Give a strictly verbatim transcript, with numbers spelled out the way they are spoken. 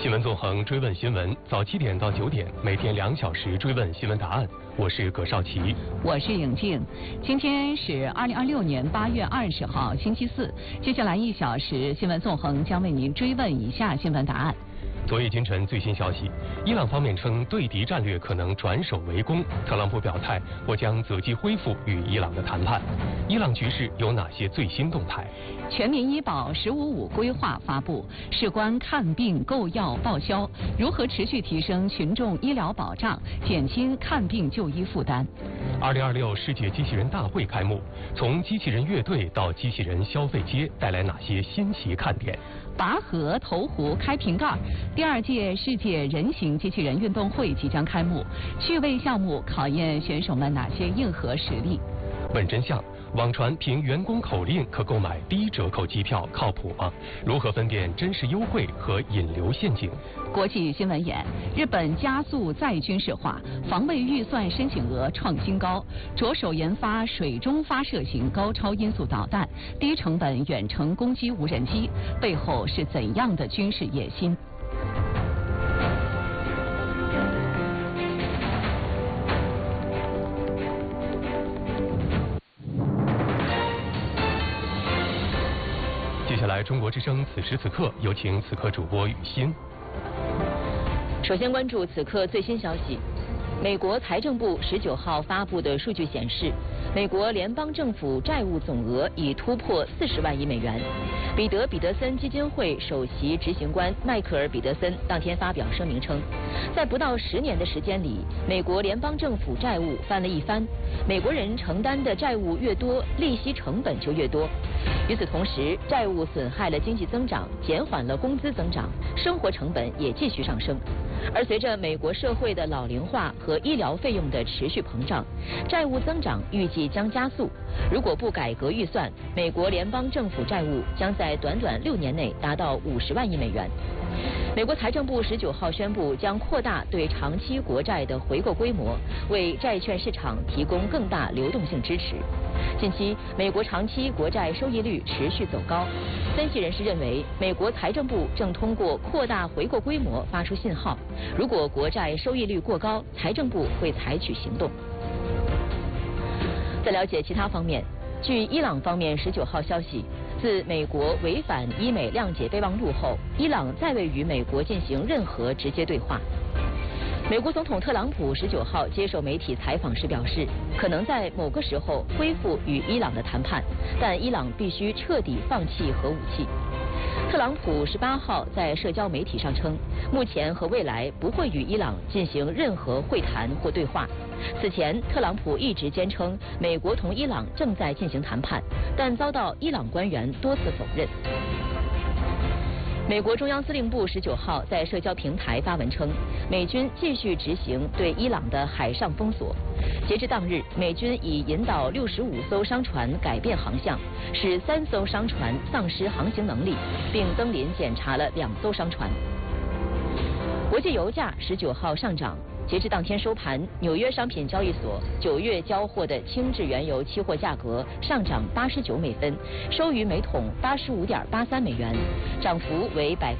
新闻纵横追问新闻，早七点到九点，每天两小时追问新闻答案。我是葛少奇， 我是颖静。今天是二零二六年八月二十号，星期四。接下来一小时，新闻纵横将为您追问以下新闻答案。 昨夜今晨最新消息，伊朗方面称对敌战略可能转守为攻，特朗普表态，我将择机恢复与伊朗的谈判。伊朗局势有哪些最新动态？ 全民医保“十五五”规划发布，事关看病、购药、报销，如何持续提升群众医疗保障，减轻看病就医负担？ 二零二六世界机器人大会开幕，从机器人乐队到机器人消费街，带来哪些新奇看点？ 拔河、投壶、开瓶盖，第二届世界人形机器人运动会即将开幕，趣味项目考验选手们哪些硬核实力？ 问真相，网传凭员工口令可购买低折扣机票，靠谱吗？如何分辨真实优惠和引流陷阱？ 国际新闻眼，日本加速再军事化，防卫预算申请额创新高，着手研发水中发射型高超音速导弹，低成本远程攻击无人机，背后是怎样的军事野心？ 接下来，中国之声此时此刻有请此刻主播雨欣。 首先关注此刻最新消息。美国财政部十九号发布的数据显示，美国联邦政府债务总额已突破四十万亿美元。彼得·彼得森基金会首席执行官迈克尔·彼得森当天发表声明称，在不到十年的时间里，美国联邦政府债务翻了一番。美国人承担的债务越多，利息成本就越多。与此同时，债务损害了经济增长，减缓了工资增长，生活成本也继续上升。而随着美国社会的老龄化和医疗费用的持续膨胀，债务增长预计将加速。如果不改革预算，美国联邦政府债务将在短短六年内达到五十万亿美元。美国财政部十九号宣布，将扩大对长期国债的回购规模，为债券市场提供更大流动性支持。近期，美国长期国债收益率持续走高。分析人士认为，美国财政部正通过扩大回购规模发出信号，如果国债收益率过高，财政部会采取行动。在了解其他方面，据伊朗方面十九号消息，自美国违反伊美谅解备忘录后，伊朗再未与美国进行任何直接对话。美国总统特朗普十九号接受媒体采访时表示，可能在某个时候恢复与伊朗的谈判，但伊朗必须彻底放弃核武器。特朗普十八号在社交媒体上称，目前和未来不会与伊朗进行任何会谈或对话。此前，特朗普一直坚称美国同伊朗正在进行谈判，但遭到伊朗官员多次否认。美国中央司令部十九号在社交平台发文称，美军继续执行对伊朗的海上封锁。截至当日，美军已引导六十五艘商船改变航向，使三艘商船丧失航行能力，并登临检查了两艘商船。国际油价十九号上涨。截至当天收盘，纽约商品交易所九月交货的轻质原油期货价格上涨八十九美分，收于每桶八十五点八三美元，涨幅为百。